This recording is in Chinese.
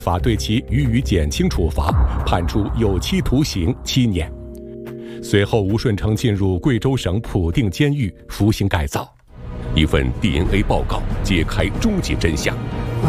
法对其予以减轻处罚，判处有期徒刑7年。随后，吴顺成进入贵州省普定监狱服刑改造。一份DNA 报告揭开终极真相。